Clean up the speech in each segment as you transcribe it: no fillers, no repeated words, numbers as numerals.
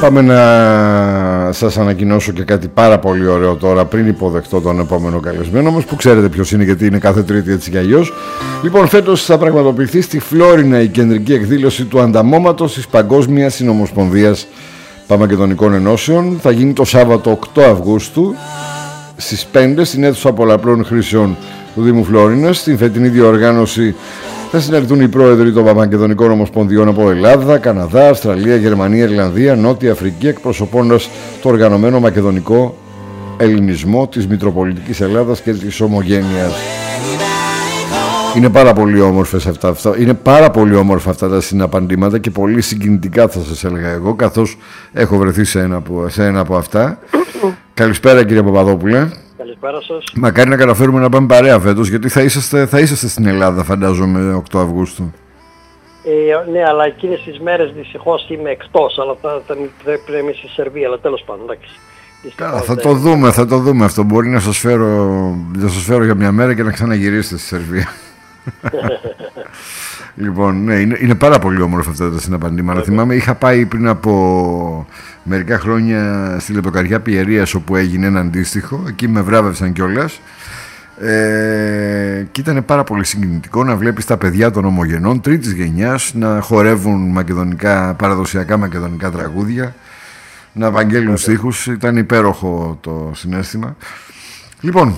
Πάμε να σας ανακοινώσω και κάτι πάρα πολύ ωραίο τώρα, πριν υποδεχτώ τον επόμενο καλεσμένο μας, που ξέρετε ποιος είναι, γιατί είναι κάθε Τρίτη έτσι κι αλλιώς. Λοιπόν, φέτος θα πραγματοποιηθεί στη Φλόρινα η κεντρική εκδήλωση του ανταμώματος της Παγκόσμιας Συνομοσπονδίας Παμακεδονικών Ενώσεων. Θα γίνει το Σάββατο 8 Αυγούστου στις 5 στην αίθουσα πολλαπλών χρήσεων του Δήμου Φλόρινας. Στην φετινή διοργάνωση θα συναντηθούν οι πρόεδροι των Παμακεδονικών Ομοσπονδιών από Ελλάδα, Καναδά, Αυστραλία, Γερμανία, Ιρλανδία, Νότια Αφρική, εκπροσωπώντας το οργανωμένο μακεδονικό ελληνισμό της Μητροπολιτικής Ελλάδας και της Ομογένειας. Είναι πάρα πολύ όμορφες αυτά. Είναι πάρα πολύ όμορφα αυτά τα συναπαντήματα και πολύ συγκινητικά, θα σας έλεγα εγώ, καθώς έχω βρεθεί σε ένα από αυτά. Καλησπέρα, κύριε Παπαδόπουλε. Καλησπέρα σας. Μακάρι να καταφέρουμε να πάμε παρέα φέτος, γιατί θα είσαστε στην Ελλάδα, φαντάζομαι, 8 Αυγούστου. Ναι, αλλά εκείνες τις μέρες δυστυχώς είμαι εκτός, αλλά θα πρέπει να είμαι στη Σερβία, αλλά τέλος πάντων, εντάξει. Θα το δούμε αυτό. Μπορεί να σας φέρω για μια μέρα και να ξαναγυρίσετε στη Σερβία. Λοιπόν, ναι, είναι πάρα πολύ όμορφα αυτά τα συναπαντήματα. Θυμάμαι, είχα πάει πριν από μερικά χρόνια στη Λεπτοκαριά Πιερίας, όπου έγινε ένα αντίστοιχο. Εκεί με βράβευσαν κιόλας. Και ήταν πάρα πολύ συγκινητικό να βλέπεις τα παιδιά των ομογενών τρίτης γενιάς να χορεύουν παραδοσιακά μακεδονικά τραγούδια, να βαγγέλουν στίχους. Ήταν υπέροχο το συναίσθημα. Λοιπόν,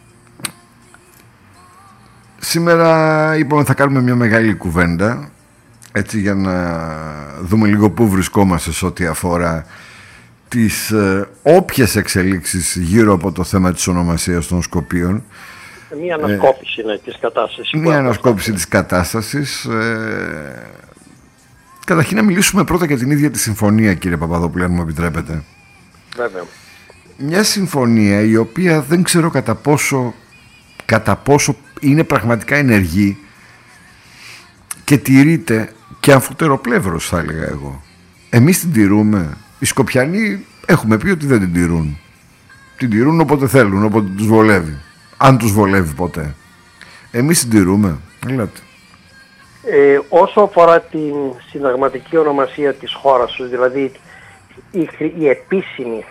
σήμερα είπαμε θα κάνουμε μια μεγάλη κουβέντα, έτσι, για να δούμε λίγο πού βρισκόμαστε σε ό,τι αφορά τις όποιες εξελίξεις γύρω από το θέμα της ονομασίας των Σκοπίων. Μια ανασκόπηση της κατάστασης. Μια ανασκόπηση της κατάστασης. Καταρχήν να μιλήσουμε πρώτα για την ίδια τη συμφωνία, κύριε Παπαδόπουλε, αν μου επιτρέπετε. Βέβαια. Μια συμφωνία η οποία δεν ξέρω κατά πόσο είναι πραγματικά ενεργή και τηρείται και αμφουτεροπλεύρος, θα έλεγα εγώ. Εμείς την τηρούμε. Οι Σκοπιανοί έχουμε πει ότι δεν την τηρούν. Την τηρούν όποτε θέλουν, όποτε τους βολεύει. Αν τους βολεύει ποτέ. Εμείς την τηρούμε. Ελάτε. Όσο αφορά την συνταγματική ονομασία της χώρας τους, δηλαδή η επίσημη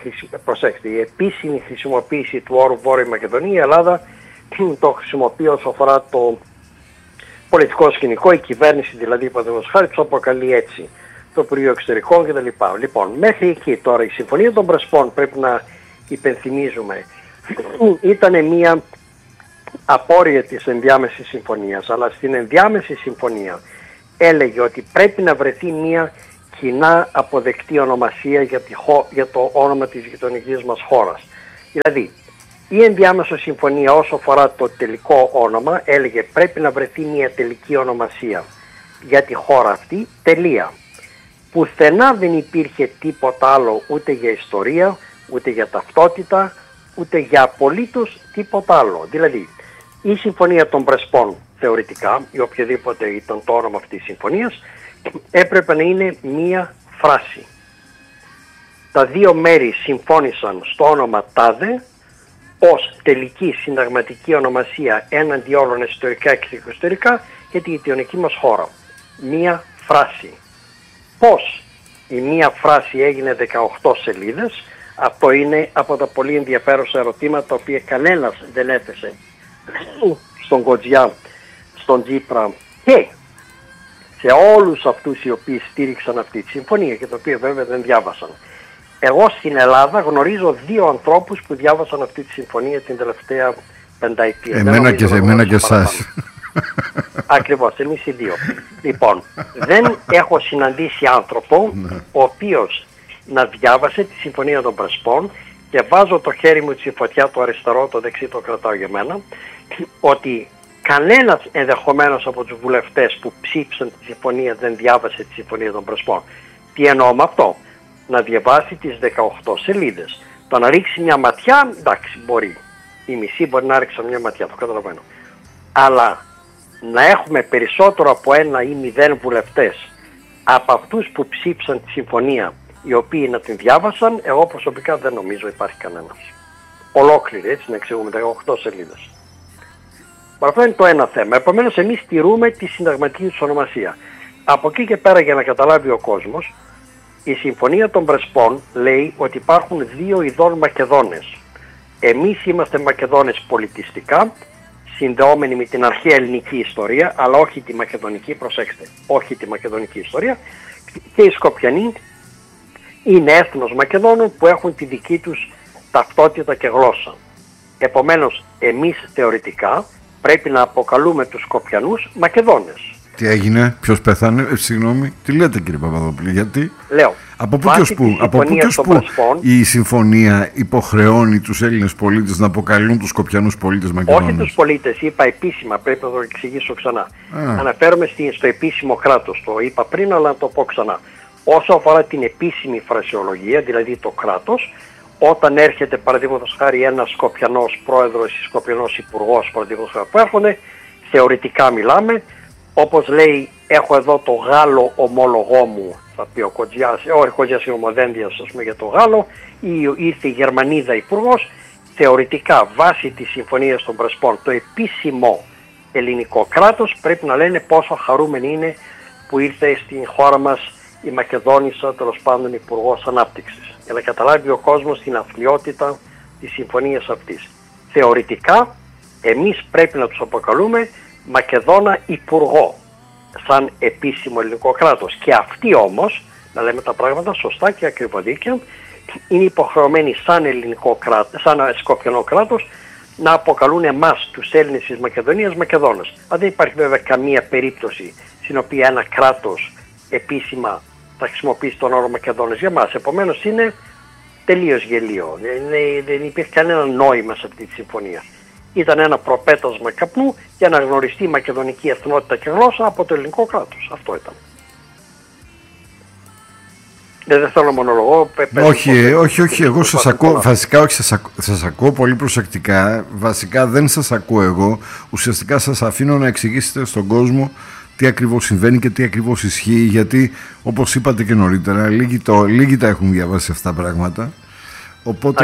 χρησιμοποίηση του όρου Βόρεια Μακεδονία, η Ελλάδα το χρησιμοποιεί όσο αφορά το πολιτικό σκηνικό, η κυβέρνηση δηλαδή, παραδείγματος χάρη, τους αποκαλεί έτσι, το Υπουργείο Εξωτερικών κτλ. Λοιπόν, μέχρι εκεί τώρα η Συμφωνία των Πρεσπών, πρέπει να υπενθυμίζουμε, ήταν μια απόρρια της ενδιάμεσης συμφωνίας, αλλά στην ενδιάμεση συμφωνία έλεγε ότι πρέπει να βρεθεί μια κοινά αποδεκτή ονομασία για το όνομα της γειτονικής μας χώρας. Δηλαδή, η ενδιάμεση συμφωνία όσο αφορά το τελικό όνομα έλεγε πρέπει να βρεθεί μια τελική ονομασία για τη χώρα αυτή, τελεία. Πουθενά δεν υπήρχε τίποτα άλλο, ούτε για ιστορία, ούτε για ταυτότητα, ούτε για απολύτως τίποτα άλλο. Δηλαδή, η Συμφωνία των Πρεσπών, θεωρητικά, ή οποιοδήποτε ήταν το όνομα αυτής της συμφωνίας, έπρεπε να είναι μία φράση. Τα δύο μέρη συμφώνησαν στο όνομα τάδε, ως τελική συνταγματική ονομασία έναντι όλων εσωτερικά και εξωτερικά για τη γειτονική μας χώρα. Μία φράση. Πώς η μία φράση έγινε 18 σελίδες, αυτό είναι από τα πολύ ενδιαφέρουσα ερωτήματα τα οποία κανένας δεν έθεσε στον Κοτζιά, στον Τσίπρα και σε όλους αυτούς οι οποίοι στήριξαν αυτή τη συμφωνία και τα οποία βέβαια δεν διάβασαν. Εγώ στην Ελλάδα γνωρίζω δύο ανθρώπους που διάβασαν αυτή τη συμφωνία την τελευταία πενταετία. Εμένα και εσάς. Ακριβώς, εμείς οι δύο. Λοιπόν, δεν έχω συναντήσει άνθρωπο ο οποίος να διάβασε τη Συμφωνία των Πρεσπών, και βάζω το χέρι μου στη φωτιά, το αριστερό, το δεξί το κρατάω για μένα, ότι κανένας ενδεχομένως από τους βουλευτές που ψήφισαν τη συμφωνία δεν διάβασε τη Συμφωνία των Πρεσπών. Τι εννοώ με αυτό? Να διαβάσει τις 18 σελίδες. Το να ρίξει μια ματιά, εντάξει, μπορεί. Η μισή μπορεί να ρίξει μια ματιά, το καταλαβαίνω. Αλλά να έχουμε περισσότερο από 1 ή 0 βουλευτές από αυτούς που ψήφισαν τη συμφωνία, οι οποίοι να την διάβασαν, εγώ προσωπικά δεν νομίζω υπάρχει κανένας. Ολόκληρη, έτσι, να εξηγούμε 18 σελίδες. Αυτό είναι το ένα θέμα. Επομένως, εμείς τηρούμε τη συνταγματική τους ονομασία. Από εκεί και πέρα, για να καταλάβει ο κόσμος, Η Συμφωνία των Πρεσπών λέει ότι υπάρχουν 2 ειδών Μακεδόνες. Εμείς είμαστε Μακεδόνες πολιτιστικά, συνδεόμενοι με την αρχαία ελληνική ιστορία, αλλά όχι τη μακεδονική, προσέξτε, όχι τη μακεδονική ιστορία, και οι Σκοπιανοί είναι έθνος Μακεδόνων που έχουν τη δική τους ταυτότητα και γλώσσα. Επομένως, εμείς θεωρητικά πρέπει να αποκαλούμε τους Σκοπιανούς Μακεδόνες. Τι έγινε, ποιος πέθανε, συγγνώμη, τι λέτε κύριε Παπαδόπουλε, γιατί? Λέω, από πού η συμφωνία υποχρεώνει τους Έλληνες πολίτες να αποκαλούν τους Σκοπιανούς πολίτες Μακεδόνες? Όχι τους πολίτες, είπα επίσημα, πρέπει να το εξηγήσω ξανά. Αναφέρομαι στο επίσημο κράτος, το είπα πριν αλλά να το πω ξανά. Όσο αφορά την επίσημη φρασιολογία, δηλαδή το κράτος, όταν έρχεται παραδείγματος χάρη ένας Σκοπιανός πρόεδρος ή Σκοπιανός υπουργός παραδείγματος χάρη που έρχονται, θεωρητικά μιλάμε, όπως λέει έχω εδώ το Γάλλο ομόλογό μου, θα πει ο Κοντζιάς, ο Ομοδένδιας ας πούμε για το Γάλλο, ή ήρθε η Γερμανίδα υπουργός, θεωρητικά βάσει της Συμφωνίας των Πρεσπών το επίσημο ελληνικό κράτος πρέπει να λένε πόσο χαρούμενοι είναι που ήρθε στην χώρα μας η Μακεδόνισσα, τέλος πάντων υπουργός ανάπτυξης, για να καταλάβει ο κόσμος την αθλιότητα της συμφωνίας αυτής. Θεωρητικά εμείς πρέπει να τους αποκαλούμε Μακεδόνα υπουργό σαν επίσημο ελληνικό κράτος, και αυτοί όμως, να λέμε τα πράγματα σωστά και ακριβοδίκαια, είναι υποχρεωμένοι σαν ελληνικό κράτος, σαν Σκοπιανό κράτος, να αποκαλούν εμάς τους Έλληνες της Μακεδονίας Μακεδόνες. Δεν υπάρχει βέβαια καμία περίπτωση στην οποία ένα κράτος επίσημα θα χρησιμοποιήσει τον όρο Μακεδόνες για μας. Επομένως είναι τελείως γελίο. Δεν υπήρχε κανένα νόημα σε αυτή τη συμφωνία. Ήταν ένα προπέτασμα καπνού για να γνωριστεί η μακεδονική εθνότητα και γλώσσα από το ελληνικό κράτος. Αυτό ήταν. Δεν θέλω να μονολογώ. Όχι, εγώ σας ακούω, βασικά όχι, σας ακούω πολύ προσεκτικά, βασικά δεν σας ακούω εγώ, ουσιαστικά σας αφήνω να εξηγήσετε στον κόσμο τι ακριβώς συμβαίνει και τι ακριβώς ισχύει, γιατί όπως είπατε και νωρίτερα, λίγοι τα έχουν διαβάσει αυτά τα πράγματα. Οπότε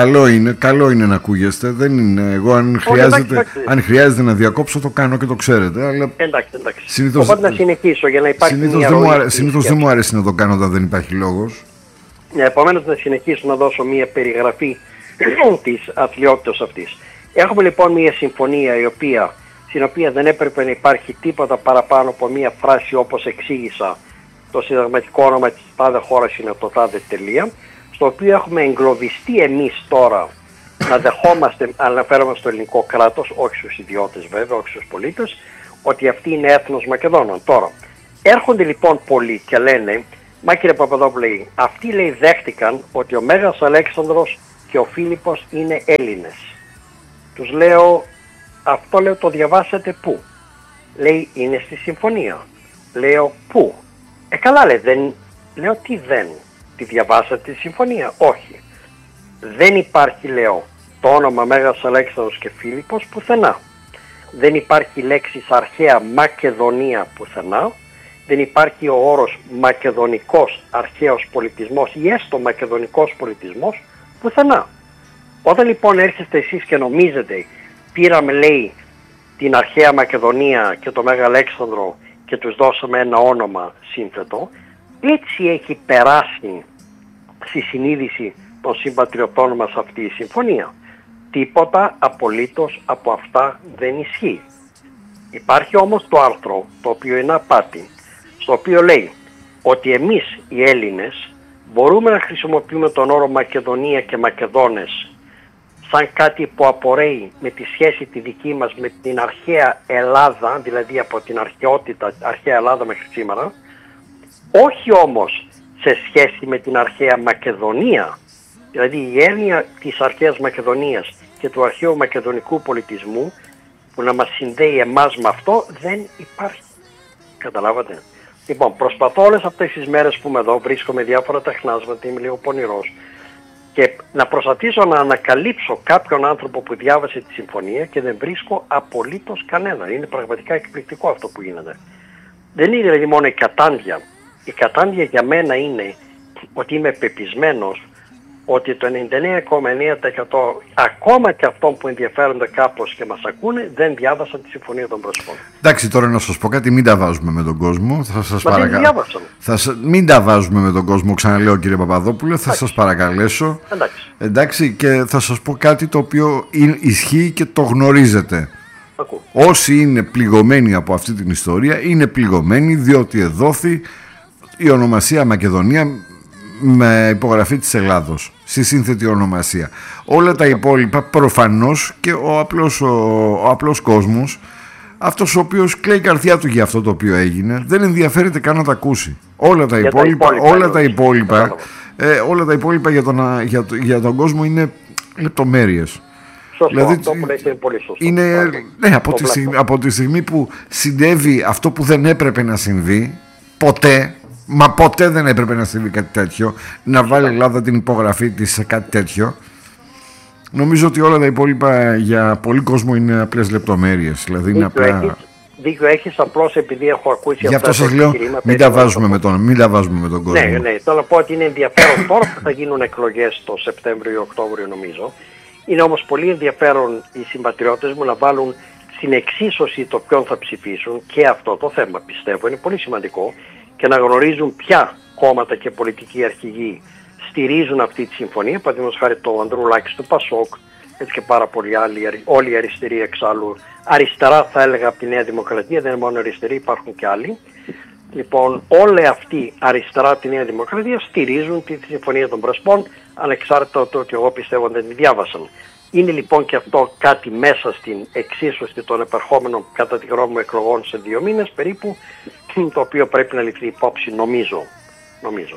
καλό είναι να ακούγεστε. Δεν είναι, εγώ αν χρειάζεται να διακόψω το κάνω και το ξέρετε. Αλλά εντάξει. Οπότε να συνεχίσω για να υπάρχει μια ροή. Συνήθως δεν μου αρέσει να το κάνω όταν δεν υπάρχει λόγος. Επομένως να συνεχίσω να δώσω μια περιγραφή της αθλιότητας αυτής. Έχουμε λοιπόν μια συμφωνία στην οποία δεν έπρεπε να υπάρχει τίποτα παραπάνω από μια φράση όπως εξήγησα, το συνταγματικό όνομα της τάδε χώρας είναι το τάδε τελεία, στο οποίο έχουμε εγκλωβιστεί εμείς τώρα να δεχόμαστε, αναφέρομαι στο ελληνικό κράτος, όχι στους ιδιώτες βέβαια, όχι στους πολίτες, ότι αυτή είναι έθνος Μακεδόνων. Τώρα, έρχονται λοιπόν πολλοί και λένε, μα κύριε Παπαδόπουλε, αυτοί λέει δέχτηκαν ότι ο Μέγας Αλέξανδρος και ο Φίλιππος είναι Έλληνες. Τους λέω, αυτό λέω το διαβάσατε πού? Λέει είναι στη συμφωνία. Λέω πού? Καλά λέει, λέω τι δεν? Τη διαβάσατε τη συμφωνία? Όχι. Δεν υπάρχει, λέω, το όνομα Μέγας Αλέξανδρος και Φίλιππος πουθενά. Δεν υπάρχει λέξης αρχαία Μακεδονία πουθενά. Δεν υπάρχει ο όρος μακεδονικός αρχαίος πολιτισμός ή έστω μακεδονικός πολιτισμός πουθενά. Όταν λοιπόν έρχεστε εσείς και νομίζετε πήραμε, λέει, την αρχαία Μακεδονία και το Μέγα Αλέξανδρο και τους δώσαμε ένα όνομα σύνθετο, έτσι έχει περάσει στη συνείδηση των συμπατριωτών μας αυτή η συμφωνία. Τίποτα απολύτως από αυτά δεν ισχύει. Υπάρχει όμως το άρθρο, το οποίο είναι απάτη, στο οποίο λέει ότι εμείς οι Έλληνες μπορούμε να χρησιμοποιούμε τον όρο Μακεδονία και Μακεδόνες σαν κάτι που απορρέει με τη σχέση τη δική μας με την αρχαία Ελλάδα, δηλαδή από την αρχαιότητα, αρχαία Ελλάδα μέχρι σήμερα, όχι όμως σε σχέση με την αρχαία Μακεδονία, δηλαδή η έννοια της αρχαίας Μακεδονίας και του αρχαίου μακεδονικού πολιτισμού που να μας συνδέει εμάς με αυτό δεν υπάρχει. Καταλάβατε? Λοιπόν, προσπαθώ όλες αυτές τις μέρες που είμαι εδώ, βρίσκομαι διάφορα τεχνάσματα, είμαι λίγο πονηρός, και να προσπαθήσω να ανακαλύψω κάποιον άνθρωπο που διάβασε τη συμφωνία και δεν βρίσκω απολύτως κανένα. Είναι πραγματικά εκπληκτικό αυτό που γίνεται. Δεν είναι δηλαδή μόνο η κατάντια. Η κατάντια για μένα είναι ότι είμαι πεπισμένος ότι το 99,9% ακόμα και αυτών που ενδιαφέρονται κάπως και μας ακούνε δεν διάβασαν τη Συμφωνία των Πρεσπών. Εντάξει, τώρα να σας πω κάτι, μην τα βάζουμε με τον κόσμο. Θα σας δεν διάβασαν. Μην τα βάζουμε με τον κόσμο, ξαναλέω κύριε Παπαδόπουλε, θα σας παρακαλέσω. Εντάξει, και θα σας πω κάτι το οποίο ισχύει και το γνωρίζετε. Όσοι είναι πληγωμένοι από αυτή την ιστορία είναι πληγωμένοι διότι εδόθη η ονομασία Μακεδονία με υπογραφή της Ελλάδος, στη σύνθετη ονομασία. Όλα τα υπόλοιπα προφανώς και ο απλός κόσμος, αυτός ο οποίος κλαίει η καρδιά του για αυτό το οποίο έγινε, δεν ενδιαφέρεται καν να τα ακούσει. Όλα τα υπόλοιπα για τον κόσμο είναι λεπτομέρειες. Σωστό, δηλαδή, αυτό που λέτε είναι πολύ σωστό. Ναι, από τη στιγμή που συνέβη αυτό που δεν έπρεπε να συμβεί, ποτέ δεν έπρεπε να συμβεί κάτι τέτοιο, να βάλει η Ελλάδα την υπογραφή της σε κάτι τέτοιο. Νομίζω ότι όλα τα υπόλοιπα για πολύ κόσμο είναι απλές λεπτομέρειες. Δηλαδή είναι απλά... Δίκιο έχεις, απλώς επειδή έχω ακούσει γι' αυτό σας λέω, μην τα βάζουμε με τον κόσμο. Ναι, θέλω να πω ότι είναι ενδιαφέρον τώρα που θα γίνουν εκλογές το Σεπτέμβριο ή Οκτώβριο νομίζω. Είναι όμως πολύ ενδιαφέρον οι συμπατριώτες μου να βάλουν στην εξίσωση το ποιον θα ψηφίσουν και αυτό το θέμα, πιστεύω, είναι πολύ σημαντικό, και να γνωρίζουν ποια κόμματα και πολιτικοί αρχηγοί στηρίζουν αυτή τη συμφωνία. Παραδείγματος χάρη το Ανδρουλάκη του Πασόκ, έτσι και πάρα πολλοί άλλοι, όλοι οι αριστεροί εξάλλου. Αριστερά θα έλεγα από τη Νέα Δημοκρατία, δεν είναι μόνο αριστεροί, υπάρχουν και άλλοι. Λοιπόν, όλοι αυτοί αριστερά από τη Νέα Δημοκρατία στηρίζουν τη Συμφωνία των Πρεσπών, ανεξάρτητα το ότι εγώ πιστεύω δεν τη διάβασαν. Είναι λοιπόν και αυτό κάτι μέσα στην εξίσωση των επερχόμενων κατά τη γνώμη μου εκλογών σε 2 μήνες περίπου, το οποίο πρέπει να ληφθεί υπόψη νομίζω.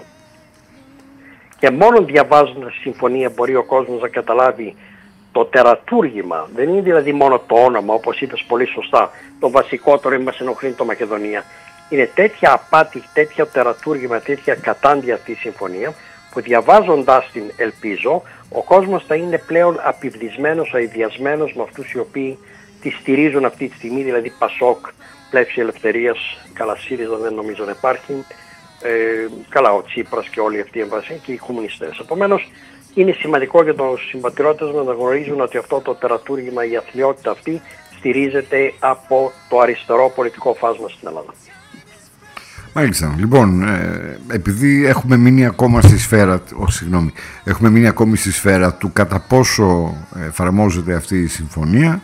Και μόνο διαβάζοντας τη συμφωνία μπορεί ο κόσμος να καταλάβει το τερατούργημα. Δεν είναι δηλαδή μόνο το όνομα, όπως είπες πολύ σωστά, το βασικότερο μας ενοχλεί το Μακεδονία. Είναι τέτοια απάτη, τέτοια τερατούργημα, τέτοια κατάντια αυτή η συμφωνία, που διαβάζοντας την, ελπίζω, ο κόσμος θα είναι πλέον απειβδισμένος, αηδιασμένος με αυτούς οι οποίοι τη στηρίζουν αυτή τη στιγμή, δηλαδή Πασόκ, Πλεύση Ελευθερίας, καλά ΣΥΡΙΖΑ δεν νομίζω να υπάρχει, καλά ο Τσίπρας και όλοι αυτοί και οι κομμουνιστές. Επομένως, είναι σημαντικό για τους συμπατριώτες μας να γνωρίζουν ότι αυτό το τερατούργημα, η αθλιότητα αυτή, στηρίζεται από το αριστερό πολιτικό φάσμα στην Ελλάδα. Μάλιστα. Λοιπόν, επειδή έχουμε μείνει ακόμα στη σφαίρα, έχουμε μείνει ακόμη στη σφαίρα του κατά πόσο εφαρμόζεται αυτή η συμφωνία.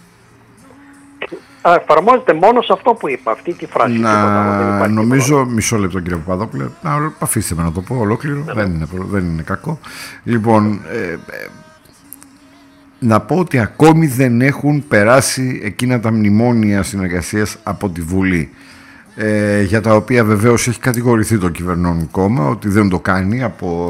Εφαρμόζεται μόνο σε αυτό που είπα, αυτή τη φράση. Νομίζω, μισό λεπτό κύριε Παπαδόπουλε, αφήστε με να το πω ολόκληρο, δεν είναι κακό. Λοιπόν, να πω ότι ακόμη δεν έχουν περάσει εκείνα τα μνημόνια συνεργασίας από τη Βουλή, για τα οποία βεβαίως έχει κατηγορηθεί το κυβερνών κόμμα ότι δεν το κάνει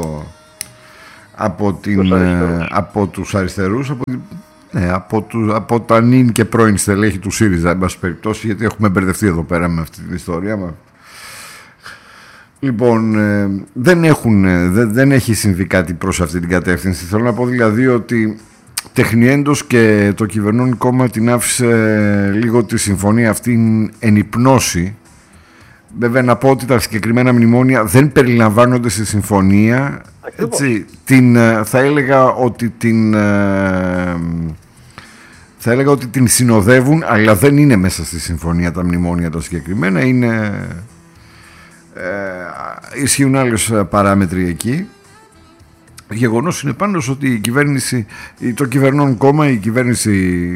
από τους αριστερούς, από τα νυν και πρώην στελέχη του ΣΥΡΙΖΑ, εν πάση περιπτώσει, γιατί έχουμε μπερδευτεί εδώ πέρα με αυτή την ιστορία. Λοιπόν, δεν έχει συμβεί κάτι προς αυτή την κατεύθυνση. Θέλω να πω δηλαδή ότι τεχνιέντος και το κυβερνών κόμμα την άφησε λίγο τη συμφωνία αυτή εν υπνώση. Βέβαια να πω ότι τα συγκεκριμένα μνημόνια δεν περιλαμβάνονται στη συμφωνία. Έτσι, θα έλεγα ότι την συνοδεύουν, αλλά δεν είναι μέσα στη συμφωνία τα μνημόνια τα συγκεκριμένα. Ισχύουν άλλες παράμετροι εκεί. Γεγονός είναι πάντως ότι η κυβέρνηση, το κυβερνών κόμμα, η κυβέρνηση,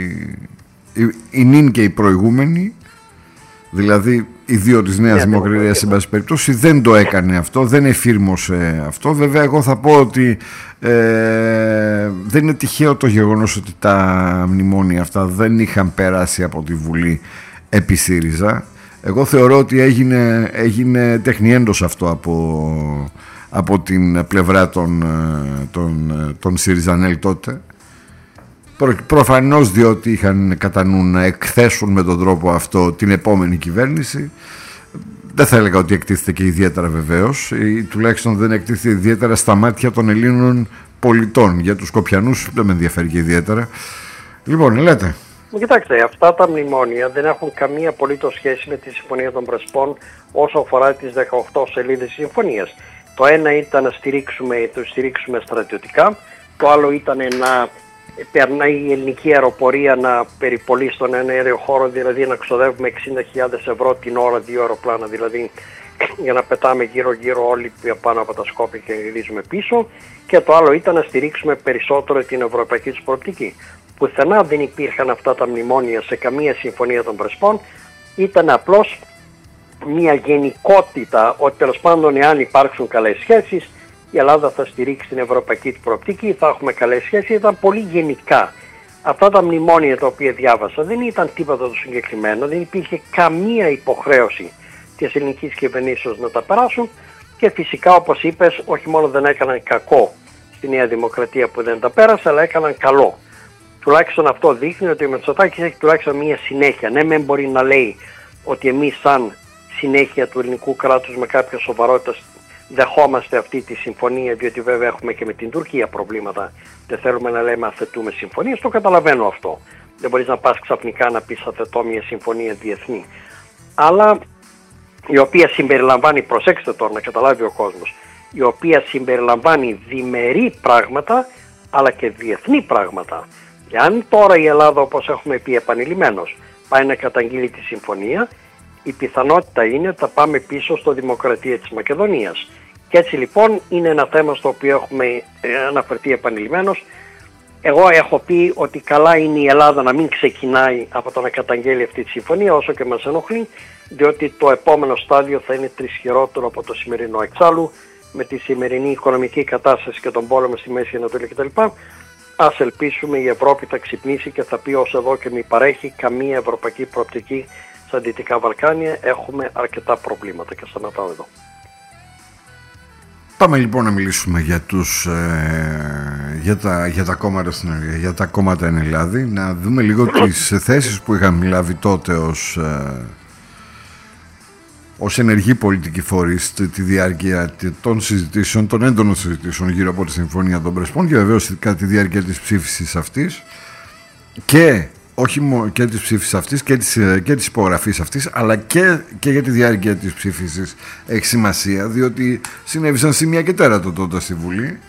η νυν και η προηγούμενη, δηλαδή οι δύο της Νέας Δημοκρατίας, εν πάση περιπτώσει, δεν το έκανε αυτό, δεν εφήρμοσε αυτό. Βέβαια εγώ θα πω ότι δεν είναι τυχαίο το γεγονός ότι τα μνημόνια αυτά δεν είχαν περάσει από τη Βουλή επί ΣΥΡΙΖΑ. Εγώ θεωρώ ότι έγινε τεχνιέντος αυτό από την πλευρά των ΣΥΡΙΖΑΝΕΛ τότε. Προφανώς διότι είχαν κατά νου να εκθέσουν με τον τρόπο αυτό την επόμενη κυβέρνηση. Δεν θα έλεγα ότι εκτίθεται και ιδιαίτερα βεβαίως, ή τουλάχιστον δεν εκτίθεται ιδιαίτερα στα μάτια των Ελλήνων πολιτών. Για τους Σκοπιανούς δεν με ενδιαφέρει και ιδιαίτερα. Λοιπόν, λέτε. Κοιτάξτε, αυτά τα μνημόνια δεν έχουν καμία απολύτως σχέση με τη Συμφωνία των Πρεσπών όσο αφορά τις 18 σελίδες της συμφωνίας. Το ένα ήταν να το στηρίξουμε στρατιωτικά, το άλλο ήταν να περνάει η ελληνική αεροπορία να περιπολεί στον αέριο χώρο, δηλαδή να ξοδεύουμε 60.000 ευρώ την ώρα, 2 αεροπλάνα δηλαδή, για να πετάμε γύρω-γύρω όλοι πάνω από τα Σκόπια και γυρίζουμε πίσω. Και το άλλο ήταν να στηρίξουμε περισσότερο την ευρωπαϊκή της προοπτική. Πουθενά δεν υπήρχαν αυτά τα μνημόνια σε καμία συμφωνία των Πρεσπών. Ήταν απλώς μια γενικότητα ότι τέλος πάντων εάν υπάρξουν καλές σχέσεις, η Ελλάδα θα στηρίξει την ευρωπαϊκή της προοπτική, θα έχουμε καλές σχέσεις. Ήταν πολύ γενικά. Αυτά τα μνημόνια τα οποία διάβασα δεν ήταν τίποτα το συγκεκριμένο, δεν υπήρχε καμία υποχρέωση της ελληνικής κυβερνήσεως να τα περάσουν και φυσικά όπως είπες όχι μόνο δεν έκαναν κακό στη Νέα Δημοκρατία που δεν τα πέρασε, αλλά έκαναν καλό. Τουλάχιστον αυτό δείχνει ότι ο Μητσοτάκης έχει τουλάχιστον μία συνέχεια. Ναι, μεν μπορεί να λέει ότι εμείς σαν συνέχεια του ελληνικού κράτους με κάποια σοβαρότητα δεχόμαστε αυτή τη συμφωνία, διότι βέβαια έχουμε και με την Τουρκία προβλήματα. Δεν θέλουμε να λέμε αθετούμε συμφωνίες, το καταλαβαίνω αυτό. Δεν μπορείς να πας ξαφνικά να πεις αθετώ μια συμφωνία διεθνή. Αλλά η οποία συμπεριλαμβάνει, προσέξτε τώρα να καταλάβει ο κόσμος, η οποία συμπεριλαμβάνει διμερεί πράγματα αλλά και διεθνή πράγματα. Και αν τώρα η Ελλάδα, όπως έχουμε πει επανειλημμένως, πάει να καταγγείλει τη συμφωνία, η πιθανότητα είναι ότι θα πάμε πίσω στο Δημοκρατία της Μακεδονίας. Και έτσι λοιπόν είναι ένα θέμα στο οποίο έχουμε αναφερθεί επανειλημμένως. Εγώ έχω πει ότι καλά είναι η Ελλάδα να μην ξεκινάει από το να καταγγέλει αυτή τη συμφωνία, όσο και μας ενοχλεί, διότι το επόμενο στάδιο θα είναι τρισχυρότερο από το σημερινό. Εξάλλου, με τη σημερινή οικονομική κατάσταση και τον πόλεμο στη Μέση Ανατολή κτλ., ας ελπίσουμε η Ευρώπη θα ξυπνήσει και θα πει ως εδώ και μη παρέχει καμία ευρωπαϊκή προοπτική στα Δυτικά Βαλκάνια. Έχουμε αρκετά προβλήματα και σταματάω εδώ. Πάμε λοιπόν να μιλήσουμε για τα κόμματα εν Ελλάδη, να δούμε λίγο τις θέσεις που είχαμε λάβει τότε ως ενεργή πολιτική φορείς τη διάρκεια των συζητήσεων, των έντονων συζητήσεων γύρω από τη Συμφωνία των Πρεσπών και βεβαίως κατά τη διάρκεια της ψήφισης αυτής και όχι μόνο και της ψήφισης αυτής και της υπογραφής αυτής, αλλά και για τη διάρκεια της ψήφισης έχει σημασία, διότι συνέβησαν σημεία και τέρατο τότε στη Βουλή.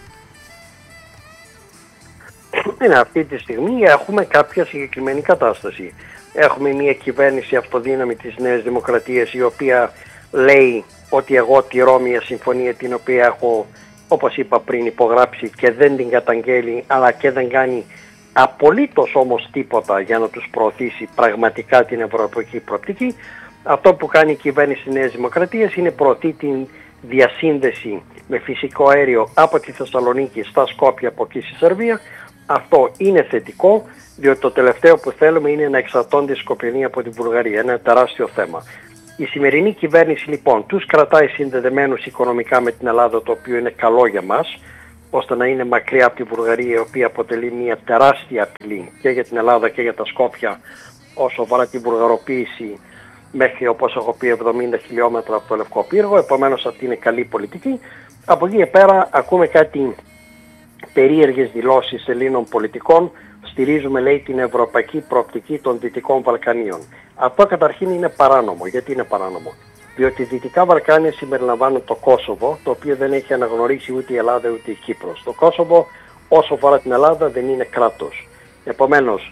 Αυτή τη στιγμή έχουμε κάποια συγκεκριμένη κατάσταση. Έχουμε μια κυβέρνηση αυτοδύναμη της Νέας Δημοκρατίας, η οποία λέει ότι εγώ τηρώ μια συμφωνία την οποία έχω, όπως είπα πριν, υπογράψει και δεν την καταγγέλει, αλλά και δεν κάνει απολύτως όμως τίποτα για να τους προωθήσει πραγματικά την ευρωπαϊκή προοπτική. Αυτό που κάνει η κυβέρνηση της Νέας Δημοκρατίας είναι προωθεί την διασύνδεση με φυσικό αέριο από τη Θεσσαλονίκη στα Σκόπια, από εκεί στη Σερβία. Αυτό είναι θετικό, διότι το τελευταίο που θέλουμε είναι να εξαρτώνται οι Σκοπιανοί από την Βουλγαρία. Είναι ένα τεράστιο θέμα. Η σημερινή κυβέρνηση λοιπόν τους κρατάει συνδεδεμένους οικονομικά με την Ελλάδα, το οποίο είναι καλό για μας, ώστε να είναι μακριά από τη Βουλγαρία, η οποία αποτελεί μια τεράστια απειλή και για την Ελλάδα και για τα Σκόπια, όσο αφορά την βουλγαροποίηση μέχρι, όπως έχω πει, 70 χιλιόμετρα από το Λευκό Πύργο. Επομένως αυτή είναι καλή πολιτική. Από εκεί και πέρα ακούμε κάτι περίεργες δηλώσεις Ελλήνων πολιτικών. Στηρίζουμε, λέει, την ευρωπαϊκή προοπτική των Δυτικών Βαλκανίων. Αυτό καταρχήν είναι παράνομο. Γιατί είναι παράνομο? Διότι οι Δυτικά Βαλκάνια συμπεριλαμβάνουν το Κόσοβο, το οποίο δεν έχει αναγνωρίσει ούτε η Ελλάδα ούτε η Κύπρος. Το Κόσοβο, όσο αφορά την Ελλάδα, δεν είναι κράτος. Επομένως,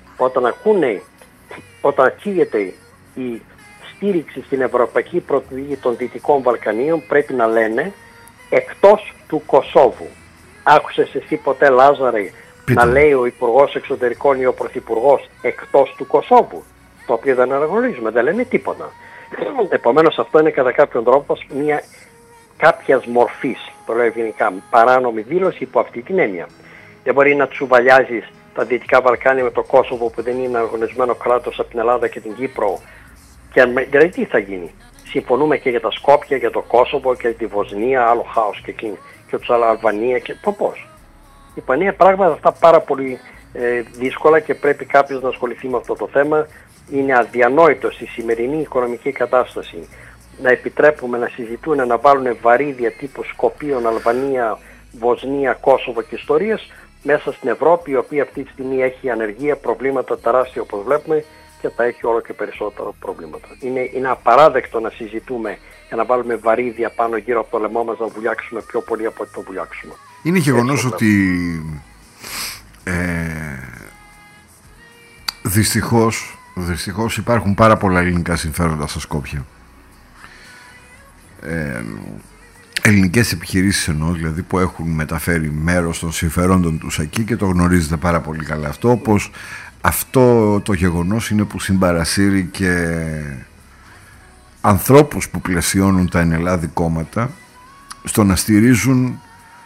όταν ακούγεται η στήριξη στην ευρωπαϊκή προοπτική των Δυτικών Βαλκανίων, πρέπει να λένε εκτός του Κωσόβου. Άκουσες εσύ ποτέ, Λάζαρε, να λέει ο Υπουργός Εξωτερικών ή ο Πρωθυπουργός εκτός του Κωσόβου? Το οποίο δεν αναγνωρίζουμε, δεν λένε τίποτα. Επομένως αυτό είναι κατά κάποιον τρόπο μια κάποιας μορφής, το λέω ευγενικά, παράνομη δήλωση υπό αυτή την έννοια. Δεν μπορεί να τσουβαλιάζεις τα Δυτικά Βαλκάνια με το Κόσοβο που δεν είναι αναγνωρισμένο κράτος από την Ελλάδα και την Κύπρο. Και δηλαδή τι θα γίνει? Συμφωνούμε και για τα Σκόπια, για το Κόσοβο και για τη Βοσνία, άλλο χάος και εκείνη, και τους Αλβανία και πώς. Είναι πράγματα αυτά πάρα πολύ δύσκολα και πρέπει κάποιος να ασχοληθεί με αυτό το θέμα. Είναι αδιανόητο στη σημερινή οικονομική κατάσταση να επιτρέπουμε να συζητούν, να βάλουν βαρύδια τύπου Σκοπίων, Αλβανία, Βοσνία, Κόσοβο και ιστορίες μέσα στην Ευρώπη, η οποία αυτή τη στιγμή έχει ανεργία, προβλήματα τεράστια όπως βλέπουμε και θα έχει όλο και περισσότερα προβλήματα. Είναι απαράδεκτο να συζητούμε και να βάλουμε βαρύδια πάνω γύρω από το λαιμό μας, να βουλιάξουμε πιο πολύ από ό,τι το βουλιάξουμε. Είναι γεγονός ότι δυστυχώς υπάρχουν πάρα πολλά ελληνικά συμφέροντα στα Σκόπια. Ελληνικές επιχειρήσεις εννοώ, δηλαδή, που έχουν μεταφέρει μέρος των συμφερόντων τους εκεί και το γνωρίζετε πάρα πολύ καλά αυτό, όπως αυτό το γεγονός είναι που συμπαρασύρει και ανθρώπους που πλαισιώνουν τα ενελάδη κόμματα στο να στηρίζουν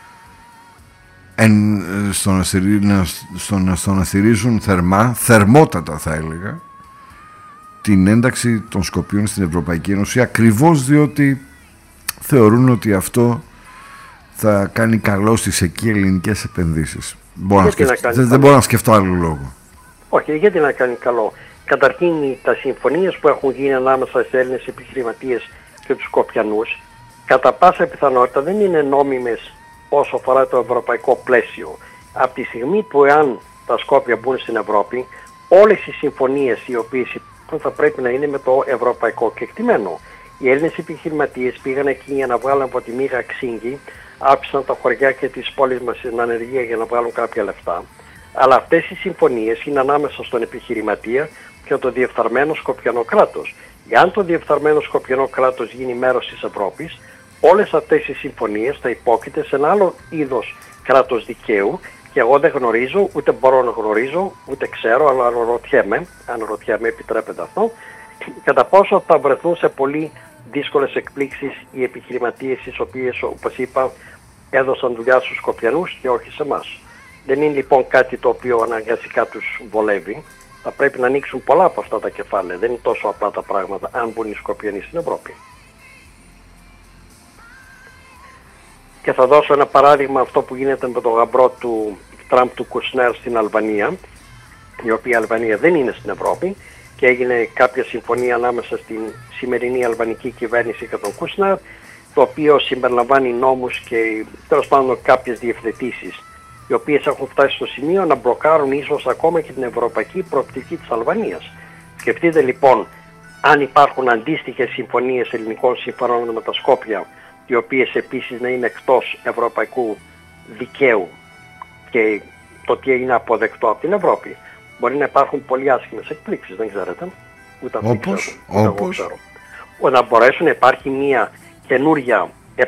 στο να στηρίζουν θερμότατα θα έλεγα, την ένταξη των Σκοπίων στην Ευρωπαϊκή Ένωση, ακριβώς διότι θεωρούν ότι αυτό θα κάνει καλό στις εκεί ελληνικές επενδύσεις. Δεν μπορώ να σκεφτώ άλλο λόγο. Όχι, γιατί να κάνει καλό. Καταρχήν, τα συμφωνίες που έχουν γίνει ανάμεσα στους Έλληνες επιχειρηματίες και τους Σκοπιανούς, κατά πάσα πιθανότητα δεν είναι νόμιμες όσο αφορά το ευρωπαϊκό πλαίσιο. Από τη στιγμή που εάν τα Σκόπια μπουν στην Ευρώπη, όλες οι συμφωνίες οι οποίες θα πρέπει να είναι με το ευρωπαϊκό κεκτημένο. Οι Έλληνες επιχειρηματίες πήγαν εκεί για να βγάλουν από τη Μήγα Ξύγκη, άφησαν τα χωριά και τις πόλεις μας στην ανεργία για να βγάλουν κάποια λεφτά. Αλλά αυτές οι συμφωνίες είναι ανάμεσα στον επιχειρηματία και το διεφθαρμένο Σκοπιανό κράτος. Εάν το διεφθαρμένο Σκοπιανό κράτος γίνει μέρος της Ευρώπης, όλες αυτές οι συμφωνίες θα υπόκειται σε ένα άλλο είδος κράτος δικαίου και εγώ δεν γνωρίζω, ούτε μπορώ να γνωρίζω, ούτε ξέρω, αλλά αν ρωτιέμαι επιτρέπεται αυτό, κατά πόσο θα βρεθούν σε πολύ δύσκολες εκπλήξεις οι επιχειρηματίες τις οποίες, όπως είπα, έδωσαν δουλειά στους Σκοπιανούς και όχι σε εμάς. Δεν είναι λοιπόν κάτι το οποίο αναγκαστικά τους βολεύει. Θα πρέπει να ανοίξουν πολλά από αυτά τα κεφάλαια. Δεν είναι τόσο απλά τα πράγματα αν μπουν οι Σκοπιανοί στην Ευρώπη. Και θα δώσω ένα παράδειγμα, αυτό που γίνεται με τον γαμπρό του Τραμπ του Κουσνέρ στην Αλβανία, η οποία Αλβανία δεν είναι στην Ευρώπη, και έγινε κάποια συμφωνία ανάμεσα στην σημερινή αλβανική κυβέρνηση και τον Κούσνερ, το οποίο συμπεριλαμβάνει νόμους και τέλος πάντων κάποιες διευθετήσεις, οι οποίες έχουν φτάσει στο σημείο να μπλοκάρουν ίσως ακόμα και την ευρωπαϊκή προοπτική της Αλβανίας. Σκεφτείτε λοιπόν, αν υπάρχουν αντίστοιχες συμφωνίες ελληνικών συμφωνών με τα Σκόπια, οι οποίες επίσης να είναι εκτός ευρωπαϊκού δικαίου και το τι είναι αποδεκτό από την Ευρώπη, μπορεί να υπάρχουν πολύ άσχημες εκπλήξεις, δεν ξέρετε. Ούτε όπως. Να μπορέσουν να υπάρχει μια καινούρια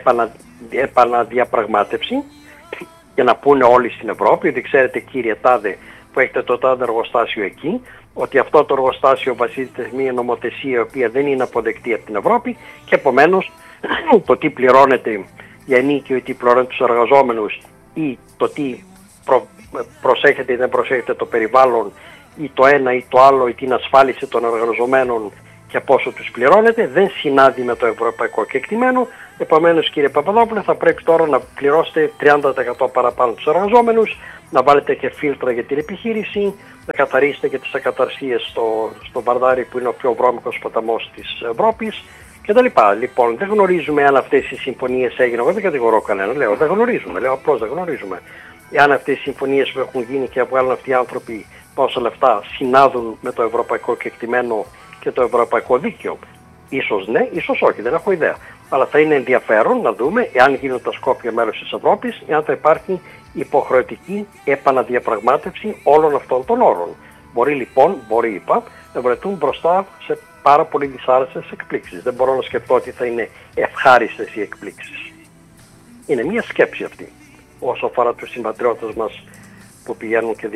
επαναδιαπραγμάτευση και να πούνε όλοι στην Ευρώπη ότι ξέρετε κύριε τάδε που έχετε το τάδε εργοστάσιο εκεί, ότι αυτό το εργοστάσιο βασίζεται σε μια νομοθεσία η οποία δεν είναι αποδεκτή από την Ευρώπη και επομένως το τι πληρώνεται για ενίκιο ή τι πληρώνεται τους εργαζόμενους ή το τι προσέχετε ή δεν προσέχετε το περιβάλλον ή το ένα ή το άλλο ή την ασφάλιση των εργαζομένων και πόσο τους πληρώνετε, δεν συνάδει με το ευρωπαϊκό κεκτημένο. Επομένως κύριε Παπαδόπουλε, θα πρέπει τώρα να πληρώσετε 30% παραπάνω τους εργαζόμενους, να βάλετε και φίλτρα για την επιχείρηση, να καθαρίσετε και τις ακαταρσίες στο Βαρδάρι που είναι ο πιο βρώμικος ποταμός της Ευρώπης κτλ. Λοιπόν, δεν γνωρίζουμε αν αυτές οι συμφωνίες έγιναν. Εγώ δεν κατηγορώ κανέναν, λέω δεν γνωρίζουμε, λέω απλώς δεν γνωρίζουμε. Εάν αυτές οι συμφωνίες που έχουν γίνει και βγάλουν αυτοί οι άνθρωποι πόσα λεφτά συνάδουν με το ευρωπαϊκό κεκτημένο και το ευρωπαϊκό δίκαιο. Ίσως ναι, ίσως όχι, δεν έχω ιδέα. Αλλά θα είναι ενδιαφέρον να δούμε εάν γίνουν τα Σκόπια μέρος της Ευρώπης, εάν θα υπάρχει υποχρεωτική επαναδιαπραγμάτευση όλων αυτών των όρων. Μπορεί λοιπόν, είπα, να βρεθούν μπροστά σε πάρα πολύ δυσάρεστες εκπλήξεις. Δεν μπορώ να σκεφτώ ότι θα είναι ευχάριστες οι εκπλήξεις. Είναι μια σκέψη αυτή όσο αφορά τους συμπατριώτες μας που πηγαίνουν και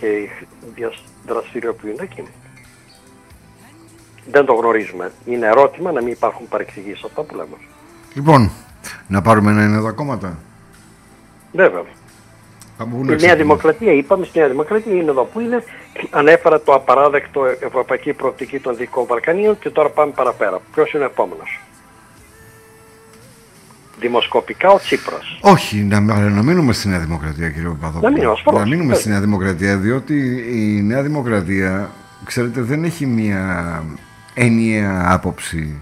δραστηριοποιούνται εκεί. Δεν το γνωρίζουμε. Είναι ερώτημα να μην υπάρχουν παρεξηγήσεις αυτά που λέμε. Λοιπόν, να πάρουμε ένα είναι τα κόμματα. Βέβαια. Η Νέα Δημοκρατία, είπαμε, στη Νέα Δημοκρατία είναι εδώ που είναι. Ανέφερα το απαράδεκτο ευρωπαϊκή προοπτική των Δυτικών Βαλκανίων και τώρα πάμε παραπέρα. Ποιος είναι ο επόμενος? Δημοσκοπικά ο Τσίπρας. Όχι, να μείνουμε στη Νέα Δημοκρατία, κύριε Παπαδόπουλο. Να μείνουμε στη Νέα Δημοκρατία, διότι η Νέα Δημοκρατία, ξέρετε, δεν έχει μία ενιαία άποψη.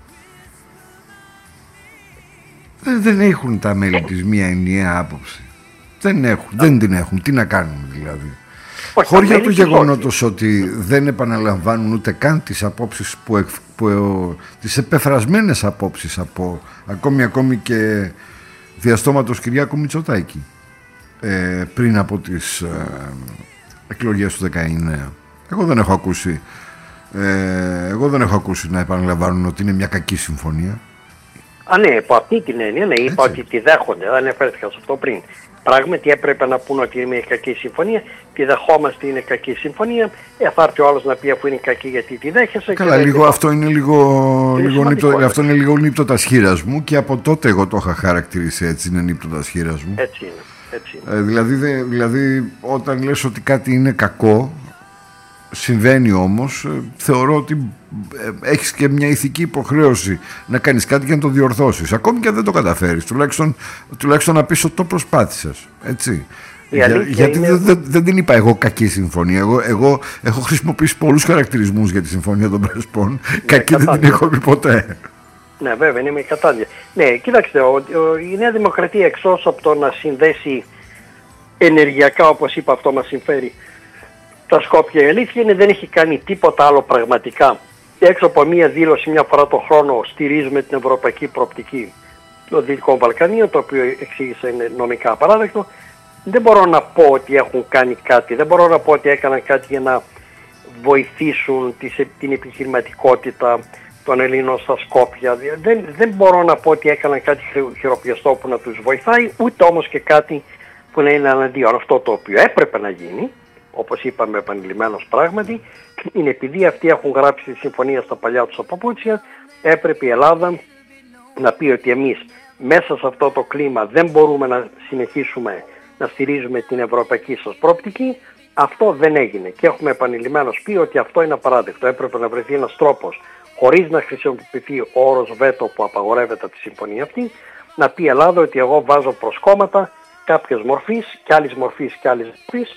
Δεν έχουν τα μέλη της μία ενιαία άποψη. Δεν την έχουν. Τι να κάνουμε δηλαδή? Χώρια του γεγονότος ότι δεν επαναλαμβάνουν ούτε καν τις απόψεις τις επεφρασμένες απόψεις από ακόμη και διαστόματος Κυριάκου Μητσοτάκη πριν από τις εκλογές του 19. Εγώ δεν έχω ακούσει να επαναλαμβάνουν ότι είναι μια κακή συμφωνία. Ναι, από αυτή την έννοια, ναι, είπα ότι τη δέχονται, δεν αναφέρθηκα σε αυτό πριν. Πράγματι έπρεπε να πούνε ότι είναι μια κακή συμφωνία, τη δεχόμαστε, είναι κακή συμφωνία. Θα έρθει ο άλλος να πει αφού είναι κακή γιατί τη δέχεσαι. Καλά, αυτό είναι λίγο νύπτωτας χείρας μου και από τότε εγώ το είχα χαρακτηρίσει έτσι, είναι νύπτωτας χείρας μου. Έτσι είναι. Δηλαδή όταν λες ότι κάτι είναι κακό, συμβαίνει όμως, θεωρώ ότι έχεις και μια ηθική υποχρέωση να κάνεις κάτι και να το διορθώσεις, ακόμη και αν δεν το καταφέρεις, τουλάχιστον να πεις ότι το προσπάθησες, έτσι. Γιατί δεν την είπα εγώ κακή συμφωνία. Εγώ έχω χρησιμοποιήσει πολλούς χαρακτηρισμούς για τη συμφωνία των Πρεσπών. Κακή δεν την έχω πει ποτέ. Ναι, βέβαια, είναι με κατάδια. Ναι, κοίταξτε, η Νέα Δημοκρατία εκτός από το να συνδέσει ενεργειακά, όπως είπα, αυτό μας συμφέρει τα Σκόπια, η αλήθεια είναι δεν έχει κάνει τίποτα άλλο πραγματικά. Έξω από μία δήλωση μια φορά το χρόνο στηρίζουμε την ευρωπαϊκή προοπτική των Δυτικών Βαλκανίων, το οποίο εξήγησα είναι νομικά απαράδεκτο. Δεν μπορώ να πω ότι έχουν κάνει κάτι, δεν μπορώ να πω ότι έκαναν κάτι για να βοηθήσουν την επιχειρηματικότητα των Ελλήνων στα Σκόπια. Δεν μπορώ να πω ότι έκαναν κάτι χειροπιαστό που να τους βοηθάει, ούτε όμως και κάτι που να είναι αναντίον. Αυτό το οποίο έπρεπε να γίνει, όπως είπαμε επανειλημμένως πράγματι, είναι επειδή αυτοί έχουν γράψει τη συμφωνία στα παλιά τους παπούτσια, έπρεπε η Ελλάδα να πει ότι εμείς μέσα σε αυτό το κλίμα δεν μπορούμε να συνεχίσουμε να στηρίζουμε την ευρωπαϊκή σας προοπτική. Αυτό δεν έγινε και έχουμε επανειλημμένως πει ότι αυτό είναι απαράδεκτο. Έπρεπε να βρεθεί ένας τρόπος, χωρίς να χρησιμοποιηθεί ο όρος βέτο που απαγορεύεται από τη συμφωνία αυτή, να πει η Ελλάδα ότι εγώ βάζω προσκόμματα κάποιες μορφής και άλλης μορφής και άλλης μορφής,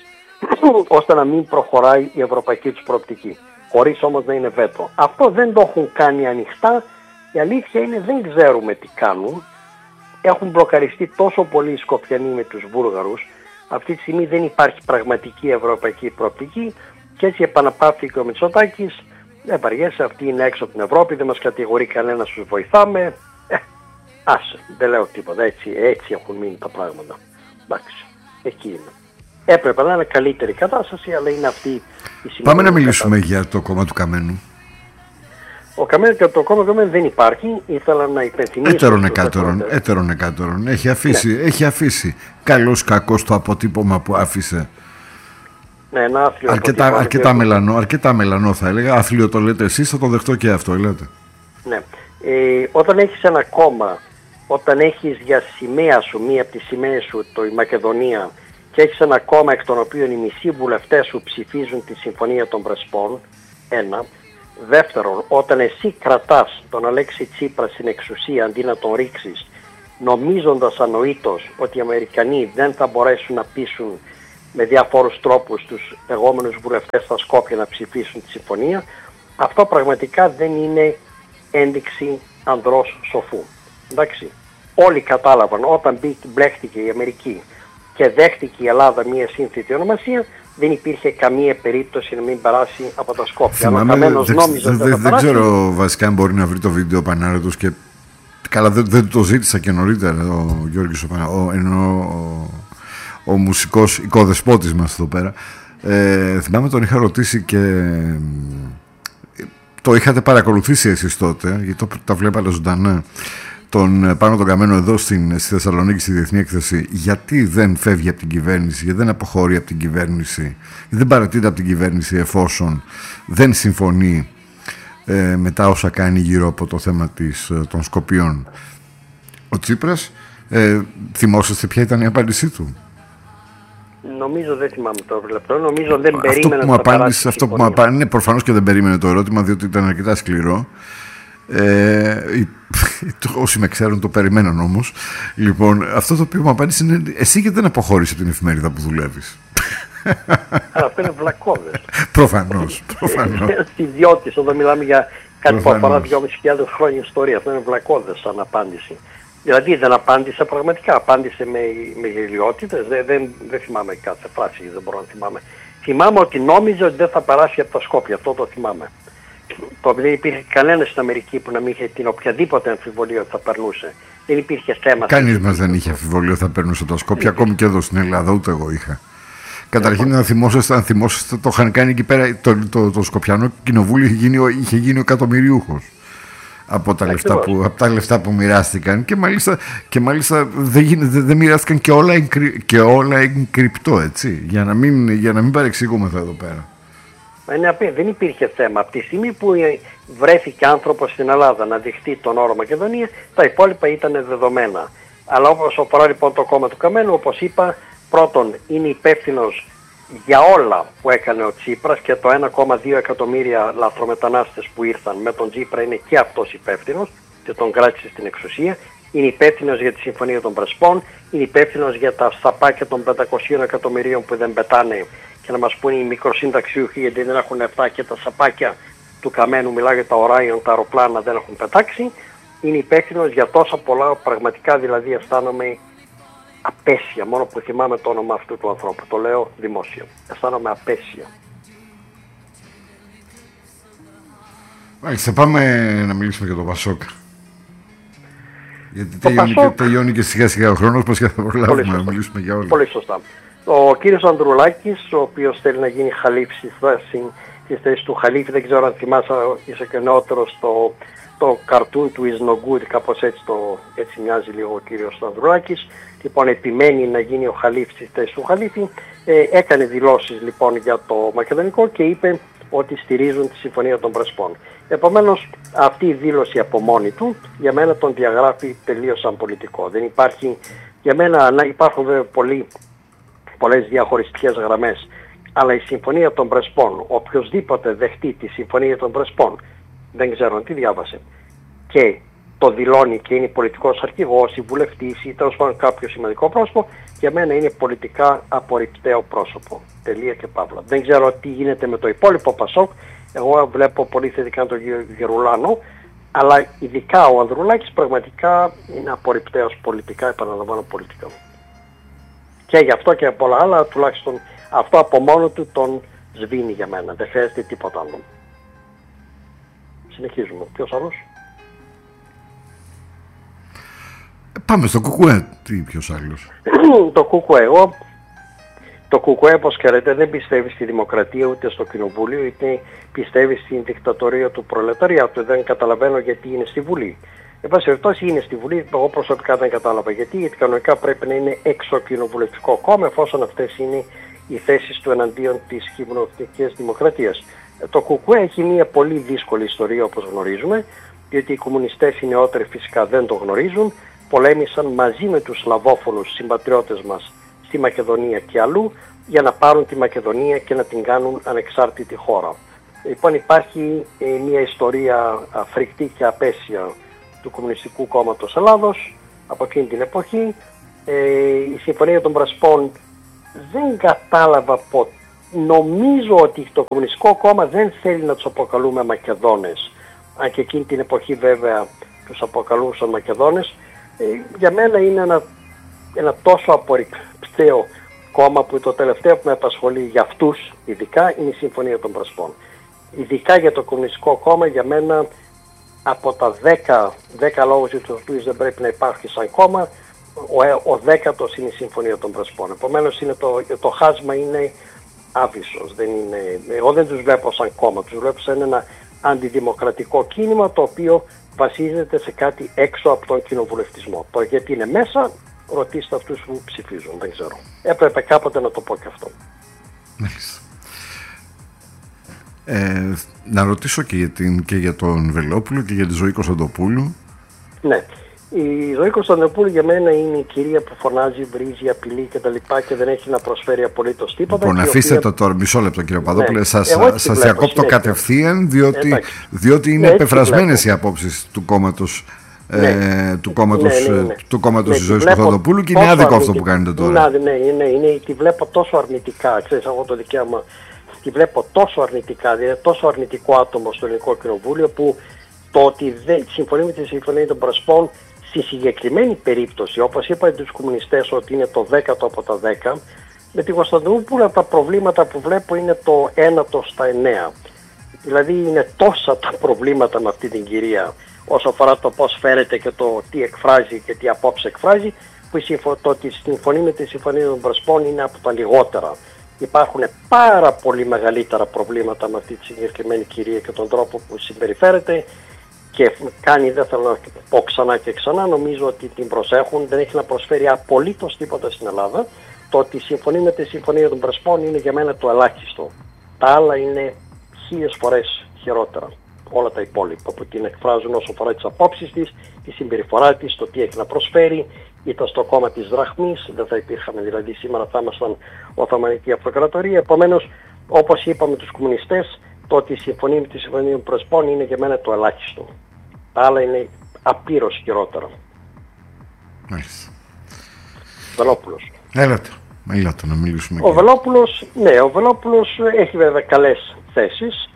ώστε να μην προχωράει η ευρωπαϊκή τους προοπτική, χωρίς όμως να είναι βέτο. Αυτό δεν το έχουν κάνει ανοιχτά. Η αλήθεια είναι δεν ξέρουμε τι κάνουν. Έχουν μπλοκαριστεί τόσο πολύ οι Σκοπιανοί με τους Βούλγαρους. Αυτή τη στιγμή δεν υπάρχει πραγματική ευρωπαϊκή προοπτική και έτσι επαναπαύθηκε ο Μητσοτάκης. Δεν βαριέσαι, αυτοί είναι έξω από την Ευρώπη, δεν μας κατηγορεί κανένας, τους βοηθάμε. Άσε, δεν λέω τίποτα, έτσι έχουν μείνει τα πράγματα. Εντάξει, εκεί είναι. Έπρεπε να είναι καλύτερη κατάσταση, αλλά είναι αυτή η σημαντική. Πάμε να μιλήσουμε για το κόμμα του Καμένου. Ο Καμένου και το κόμμα του Καμένου δεν υπάρχει. Ήθελα να υπενθυμίσω. Έτερον εκάτερον. Έχει αφήσει καλός κακός το αποτύπωμα που άφησε. Ναι, ένα άθλιο. Αρκετά μελανό θα έλεγα. Άθλιο το λέτε εσείς, θα το δεχτώ και αυτό, λέτε. Ναι. Όταν έχεις ένα κόμμα, όταν έχεις για σημαία σου, μία από τις σημαίες σου, η Μακεδονία, και έχεις ένα κόμμα εκ των οποίων οι μισοί βουλευτές σου ψηφίζουν τη Συμφωνία των Πρεσπών, ένα. Δεύτερον, όταν εσύ κρατάς τον Αλέξη Τσίπρα στην εξουσία αντί να τον ρίξεις, νομίζοντας ανοήτως ότι οι Αμερικανοί δεν θα μπορέσουν να πείσουν με διάφορους τρόπους τους λεγόμενους βουλευτές στα Σκόπια να ψηφίσουν τη συμφωνία, αυτό πραγματικά δεν είναι ένδειξη ανδρός σοφού. Εντάξει, όλοι κατάλαβαν όταν μπλέχτηκε η Αμερική και δέχτηκε η Ελλάδα μία σύνθετη ονομασία, δεν υπήρχε καμία περίπτωση να μην περάσει από τα Σκόπια. Δεν ξέρω βασικά αν μπορεί να βρει το βίντεο πανάρετος και καλά δεν το ζήτησα και νωρίτερα ο Γιώργης ενώ ο μουσικός οικοδεσπότης μας εδώ πέρα. Θυμάμαι τον είχα ρωτήσει και το είχατε παρακολουθήσει εσείς τότε, γιατί τα βλέπατε ζωντανά, τον Πάνο τον Καμένο εδώ στη Θεσσαλονίκη στη Διεθνή Έκθεση, γιατί δεν φεύγει από την κυβέρνηση, γιατί δεν αποχωρεί από την κυβέρνηση, γιατί δεν παρατείται από την κυβέρνηση εφόσον δεν συμφωνεί μετά όσα κάνει γύρω από το θέμα των Σκοπίων ο Τσίπρας. Θυμόσαστε ποια ήταν η απάντησή του? Νομίζω δεν θυμάμαι το λεπτό. Νομίζω δεν περίμενε να περάσει. Αυτό που μου απάντησε, προφανώς και δεν περίμενε το ερώτημα, διότι ήταν αρκετά σκληρό. Όσοι με ξέρουν το περιμέναν όμως. Λοιπόν, αυτό το οποίο μου απάντησε είναι εσύ γιατί δεν αποχώρησε από την εφημερίδα που δουλεύεις? Αλλά αυτό είναι βλακώδες. Προφανώς. Ιδιώτης, όταν μιλάμε για κάτι που αφορά 2.500 χρόνια ιστορία, αυτό είναι βλακώδες σαν απάντηση. Δηλαδή δεν απάντησε πραγματικά, απάντησε με γελιότητες, δεν θυμάμαι κάθε φράση, δεν μπορώ να θυμάμαι θυμάμαι ότι νόμιζε ότι δεν θα περάσει από τα Σκόπια, αυτό το θυμάμαι. Δεν υπήρχε κανένας στην Αμερική που να μην είχε την οποιαδήποτε αμφιβολία ότι θα περνούσε. Δεν υπήρχε θέμα. Κανείς μας δεν είχε αμφιβολία ότι θα περνούσε τα Σκόπια, ακόμη και εδώ στην Ελλάδα, ούτε εγώ είχα. Καταρχήν, να θυμόσαστε, το είχαν κάνει εκεί πέρα, το Σκοπιανό Κοινοβούλιο είχε γίνει ο εκατομμυριούχος από τα λεφτά που μοιράστηκαν, και μάλιστα δεν μοιράστηκαν και όλα εν κρυπτό, έτσι, για να μην παρεξηγούμεθα εδώ πέρα. Δεν υπήρχε θέμα. Από τη στιγμή που βρέθηκε άνθρωπος στην Ελλάδα να δεχτεί τον όρο Μακεδονία, τα υπόλοιπα ήταν δεδομένα. Αλλά όπως αφορά λοιπόν το κόμμα του Καμένου, όπως είπα, πρώτον είναι υπεύθυνος για όλα που έκανε ο Τσίπρας, και το 1,2 εκατομμύρια λαθρομετανάστες που ήρθαν με τον Τσίπρα είναι και αυτός υπεύθυνος και τον κράτησε στην εξουσία. Είναι υπεύθυνος για τη Συμφωνία των Πρεσπών, είναι υπεύθυνος για τα σαπάκια των 500 εκατομμυρίων που δεν πετάνε, και να μας πούνε οι μικροσύνταξιούχοι γιατί δεν έχουν λεφτά, και τα σαπάκια του Καμένου, μιλάω για τα Orion, τα αεροπλάνα, δεν έχουν πετάξει. Είναι υπεύθυνος για τόσα πολλά, πραγματικά δηλαδή αισθάνομαι απέσια, μόνο που θυμάμαι το όνομα αυτού του ανθρώπου, το λέω δημόσια. Αισθάνομαι απέσια. Μάλιστα, πάμε να μιλήσουμε για το Πασόκ. Γιατί τελειώνει και σιγά σιγά ο χρόνος μας και θα προλάβουμε να μιλήσουμε για όλα. Πολύ σωστά. Ο κύριος Ανδρουλάκης, ο οποίος θέλει να γίνει χαλίφη στη θέση του χαλίφη, δεν ξέρω αν θυμάσαι, είσαι και νεότερος, το καρτούν του Is No Good, κάπως έτσι μοιάζει λίγο ο κύριος Ανδρουλάκης. Λοιπόν, επιμένει να γίνει ο χαλίφης στη θέση του χαλίφη. Έκανε δηλώσεις λοιπόν για το μακεδονικό και είπε ότι στηρίζουν τη Συμφωνία των Πρεσπών. Επομένως, αυτή η δήλωση από μόνη του για μένα τον διαγράφει τελείως σαν πολιτικό. Δεν υπάρχει, για μένα υπάρχουν βέβαια πολλές διαχωριστικές γραμμές, αλλά η Συμφωνία των Πρεσπών, οποιοσδήποτε δεχτεί τη Συμφωνία των Πρεσπών, δεν ξέρω τι διάβασε, και το δηλώνει και είναι πολιτικός αρχηγός ή βουλευτής ή τέλος πάντων κάποιο σημαντικό πρόσωπο, για μένα είναι πολιτικά απορριπταίο πρόσωπο. Τελεία και παύλα. Δεν ξέρω τι γίνεται με το υπόλοιπο Πασόκ. Εγώ βλέπω πολύ θετικά τον κύριο Γερουλάνο, αλλά ειδικά ο Ανδρουλάκης πραγματικά είναι απορριπταίος πολιτικά, επαναλαμβάνω πολιτικά. Και γι' αυτό και πολλά άλλα, τουλάχιστον αυτό από μόνο του τον σβήνει για μένα. Δεν χρειάζεται τίποτα άλλο. Συνεχίζουμε. Ποιος άλλος? Πάμε στο Κουκουέ. Τι ποιος άλλος? Το Κουκουέ. Το Κουκουέ, όπως ξέρετε, δεν πιστεύει στη δημοκρατία ούτε στο κοινοβούλιο, είτε πιστεύει στην δικτατορία του προλεταριάτου. Δεν καταλαβαίνω γιατί είναι στη Βουλή. Εν πάση περιπτώσει είναι στη Βουλή, εγώ προσωπικά δεν κατάλαβα γιατί κανονικά πρέπει να είναι εξωκοινοβουλευτικό κόμμα, εφόσον αυτές είναι οι θέσεις του εναντίον της κοινοβουλευτικής δημοκρατίας. Το Κουκουέ έχει μια πολύ δύσκολη ιστορία, όπως γνωρίζουμε, διότι οι κομμουνιστές οι νεότεροι φυσικά δεν το γνωρίζουν, πολέμησαν μαζί με τους σλαβόφωνους συμπατριώτες μας στη Μακεδονία και αλλού για να πάρουν τη Μακεδονία και να την κάνουν ανεξάρτητη χώρα. Λοιπόν, υπάρχει μια ιστορία φρικτή και απέσια του Κομμουνιστικού Κόμματος Ελλάδος από εκείνη την εποχή. Η Συμφωνία των Πρεσπών δεν κατάλαβα ποτέ. Νομίζω ότι το Κομμουνιστικό Κόμμα δεν θέλει να τους αποκαλούμε Μακεδόνες. Αν και εκείνη την εποχή βέβαια τους αποκαλούσαν Μακεδόνες. Για μένα είναι ένα τόσο απορριπταίο κόμμα που το τελευταίο που με απασχολεί για αυτούς ειδικά είναι η Συμφωνία των Πρεσπών. Ειδικά για το Κομμουνιστικό Κόμμα, για μένα από τα 10 λόγους για τους οποίους δεν πρέπει να υπάρχει σαν κόμμα, ο 10ος είναι η Συμφωνία των Πρεσπών. Επομένως το χάσμα είναι άβυσσος. Εγώ δεν τους βλέπω σαν κόμμα, τους βλέπω σαν ένα αντιδημοκρατικό κίνημα το οποίο βασίζεται σε κάτι έξω από τον κοινοβουλευτισμό. Το γιατί είναι μέσα, ρωτήστε αυτούς που ψηφίζουν, δεν ξέρω. Έπρεπε κάποτε να το πω και αυτό. Να ρωτήσω και για τον Βελόπουλο και για τη Ζωή Κωνσταντοπούλου. Ναι. Η Ζωή Κωνσταντοπούλου για μένα είναι η κυρία που φωνάζει, βρίζει, απειλεί κτλ. Και δεν έχει να προσφέρει απολύτως τίποτα. Λοιπόν, αφήστε το τώρα, μισό λεπτό κύριε Παπαδόπουλε. Ναι. Σας διακόπτω κατευθείαν, διότι είναι πεφρασμένες οι απόψεις του κόμματος. Του κόμματος της Ζωής Κωνσταντοπούλου και είναι άδικο αυτό που κάνετε τώρα. Ναι, τη βλέπω τόσο αρνητικά, ξέρεις, εγώ το δικαίωμα, τη βλέπω τόσο αρνητικά, δηλαδή τόσο αρνητικό άτομο στο Ελληνικό Κοινοβούλιο που το ότι δεν συμφωνεί με τη Συμφωνία των Πρεσπών στη συγκεκριμένη περίπτωση, όπως είπατε τους κομμουνιστές ότι είναι το 10ο από τα 10, Με την Κωνσταντινούπολη τα προβλήματα που βλέπω είναι το 1 στα 9. Δηλαδή είναι τόσα τα προβλήματα με αυτή την κυρία όσο αφορά το πώς φέρεται και το τι εκφράζει και τι απόψε εκφράζει, που το ότι συμφωνεί με τη Συμφωνία των Πρεσπών είναι από τα λιγότερα. Υπάρχουν πάρα πολύ μεγαλύτερα προβλήματα με αυτή τη συγκεκριμένη κυρία και τον τρόπο που συμπεριφέρεται και κάνει, δεν θέλω να πω ξανά και ξανά, νομίζω ότι την προσέχουν, δεν έχει να προσφέρει απολύτως τίποτα στην Ελλάδα. Το ότι συμφωνεί με τη Συμφωνία των Πρεσπών είναι για μένα το ελάχιστο. Τα άλλα είναι 1000 φορές χειρότερα. Όλα τα υπόλοιπα που την εκφράζουν όσο αφορά τις απόψεις της, τη συμπεριφορά της, το τι έχει να προσφέρει. Ήταν στο κόμμα της Δραχμής, δεν θα υπήρχαμε δηλαδή σήμερα, θα ήμασταν Οθωμανική Αυτοκρατορία. Επομένως, όπως είπαμε τους κομμουνιστές, το ότι συμφωνεί με τη Συμφωνία των Πρεσπών είναι για μένα το ελάχιστο. Τα άλλα είναι απείρως χειρότερα. Μάλιστα. Βελόπουλος. Έλατε να μιλήσουμε. Ο Βελόπουλος, ναι, ο Βελόπουλος έχει βέβαια καλές θέσεις.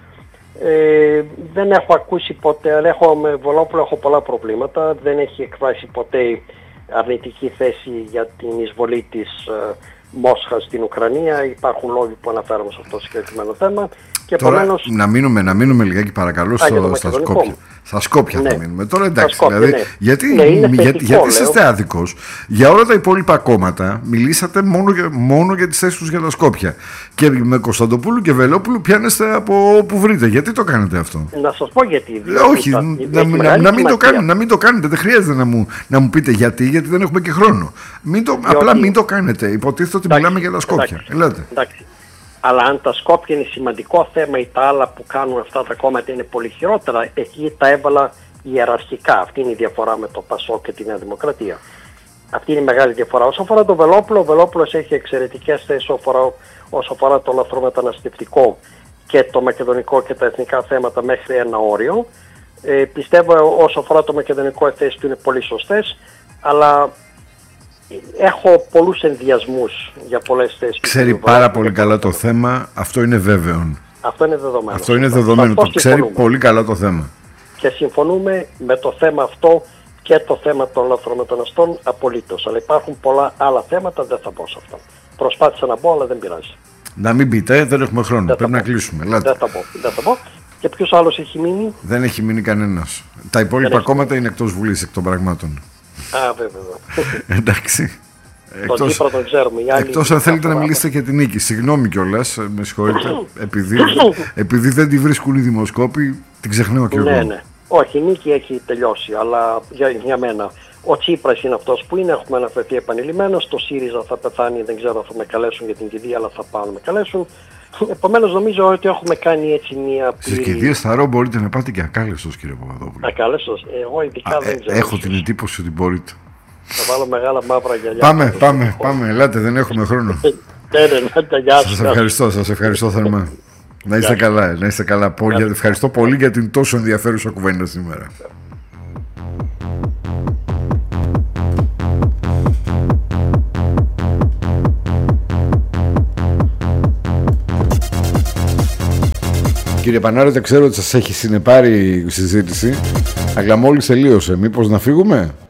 Δεν έχω ακούσει ποτέ, αλλά με Βελόπουλο έχω πολλά προβλήματα. Δεν έχει εκφράσει ποτέ αρνητική θέση για την εισβολή της Μόσχας στην Ουκρανία. Υπάρχουν λόγοι που αναφέρομαι σε αυτό το συγκεκριμένο θέμα. Και τώρα επομένως... να μείνουμε λιγάκι παρακαλώ στα Σκόπια. Στα Σκόπια θα μείνουμε. Τώρα εντάξει, Σκόπια, δηλαδή, γιατί είστε άδικος. Για όλα τα υπόλοιπα κόμματα μιλήσατε μόνο για τις θέσεις τους για τα Σκόπια. Και με Κωνσταντοπούλου και Βελόπουλου πιάνεστε από όπου βρείτε. Γιατί το κάνετε αυτό? Να σας πω γιατί. Όχι, να μην το κάνετε. Δεν χρειάζεται να μου πείτε γιατί δεν έχουμε και χρόνο. Απλά μην το κάνετε. Υποτίθεται ότι μιλάμε για τα Σκόπια. Εντάξει. Αλλά αν τα Σκόπια είναι σημαντικό θέμα ή τα άλλα που κάνουν αυτά τα κόμματα είναι πολύ χειρότερα, εκεί τα έβαλα ιεραρχικά. Αυτή είναι η διαφορά με το ΠΑΣΟΚ και τη Νέα Δημοκρατία. Αυτή είναι η μεγάλη διαφορά. Όσο αφορά τον Βελόπουλο, ο Βελόπουλος έχει εξαιρετικές θέσεις όσο αφορά το λαθρομεταναστευτικό και το μακεδονικό και τα εθνικά θέματα μέχρι ένα όριο. Πιστεύω όσο αφορά το μακεδονικό, οι θέσεις του είναι πολύ σωστές, αλλά έχω πολλούς ενδιασμούς για πολλές θέσεις. Ξέρει πάρα πολύ καλά το θέμα, αυτό είναι βέβαιο. Αυτό είναι δεδομένο. Αυτό είναι δεδομένο, το ξέρει πολύ καλά το θέμα. Και συμφωνούμε με το θέμα αυτό και το θέμα των λαθρομεταναστών απολύτως. Αλλά υπάρχουν πολλά άλλα θέματα, δεν θα πω σε αυτά. Προσπάθησα να πω, αλλά δεν πειράζει. Να μην πείτε, δεν έχουμε χρόνο. Πρέπει να κλείσουμε. Δεν θα πω. Και ποιος άλλος έχει μείνει? Δεν έχει μείνει κανένας. Τα υπόλοιπα κόμματα είναι εκτός Βουλής εκ των πραγμάτων. Α, βέβαια. Εντάξει. Τον Κύπρο τον ξέρουμε. Εκτός αν θέλετε να μιλήσετε για την Νίκη. Συγγνώμη κιόλας, με συγχωρείτε. επειδή δεν τη βρίσκουν οι δημοσκόποι, την ξεχνάω κι εγώ. Ναι. Όχι, η Νίκη έχει τελειώσει, αλλά για μένα. Ο Τσίπρας είναι αυτός που είναι, έχουμε αναφερθεί επανειλημμένος. Το ΣΥΡΙΖΑ θα πεθάνει, δεν ξέρω αν θα με καλέσουν για την κηδεία, αλλά θα πάνε να με καλέσουν. Επομένως νομίζω ότι έχουμε κάνει έτσι μια πλήρη... Στις κηδείες θα μπορείτε να πάτε και ακάλεστος, κύριε Παπαδόπουλο. Ακάλεστος, εγώ ειδικά δεν ξέρω. Έχω την εντύπωση ότι μπορείτε. Θα βάλω μεγάλα μαύρα γυαλιά. Πάμε, ελάτε, δεν έχουμε χρόνο. Σας ευχαριστώ θερμά. Να είστε καλά. Ευχαριστώ πολύ για την τόσο ενδιαφέρουσα κουβέντα σήμερα. Κύριε Πανάρωτε, ξέρω ότι σας έχει συνεπάρει η συζήτηση, αλλά μόλις τελείωσε. Μήπως να φύγουμε?